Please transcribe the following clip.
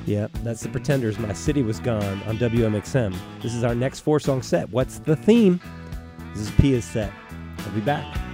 Yeah, that's the Pretenders. My City Was Gone on WMXM. This is our next 4-song set. What's the theme? This is Pia's set. I'll be back.